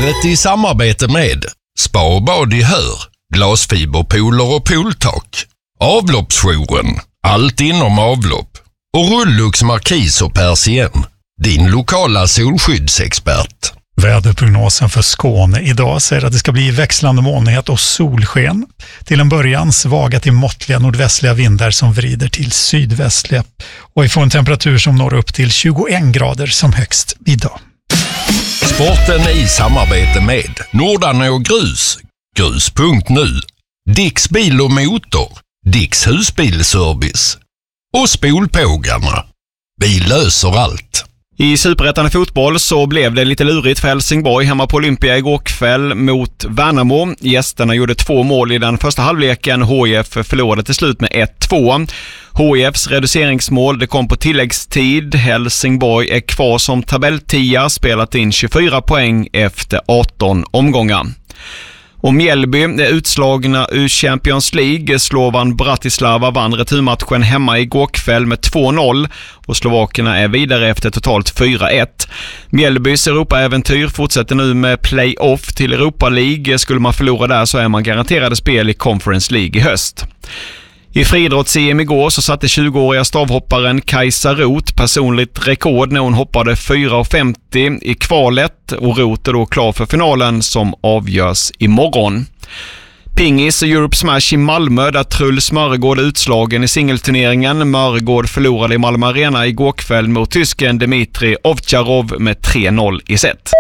Sportlivet i samarbete med Spa och bad i Hör, glasfiberpooler och pooltak, Avloppsjouren, allt inom avlopp och Rullux Markis och Persien, din lokala solskyddsexpert. Väderprognosen för Skåne idag säger att det ska bli växlande molnighet och solsken. Till en början svaga till måttliga nordvästliga vindar som vrider till sydvästliga. Och vi får en temperatur som når upp till 21 grader som högst idag. Sporten i samarbete med Nordarna och Grus, grus.nu, Dicks bil och motor, Dicks husbilservice och Spolpågarna. Vi löser allt. I Superettan i fotboll så blev det lite lurigt för Helsingborg hemma på Olympia igår kväll mot Värnamo. Gästerna gjorde 2 mål i den första halvleken. HIF förlorade till slut med 1-2. HIFs reduceringsmål det kom på tilläggstid. Helsingborg är kvar som tabelltia, spelat in 24 poäng efter 18 omgångar. Och Mjällby är utslagna ur Champions League. Slovan Bratislava vann returmatchen hemma igår kväll med 2-0 och slovakerna är vidare efter totalt 4-1. Mjällbys Europa-äventyr fortsätter nu med play-off till Europa League. Skulle man förlora där så är man garanterade spel i Conference League i höst. I friidrotts-EM igår så satte 20-åriga stavhopparen Kajsa Roth personligt rekord när hon hoppade 4,50 i kvalet och Roth är då klar för finalen som avgörs imorgon. Pingis och Europe Smash i Malmö där Truls Mörgård utslagen i singelturneringen. Mörgård förlorade i Malmö Arena igår kväll mot tysken Dmitri Ovtjarov med 3-0 i set.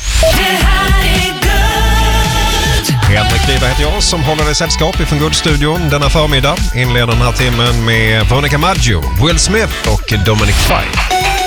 Henrik Riber heter jag som håller dig sällskap ifrån Guldstudion denna förmiddag. Inleder den här timmen med Veronica Maggio, Will Smith och Dominic Fike.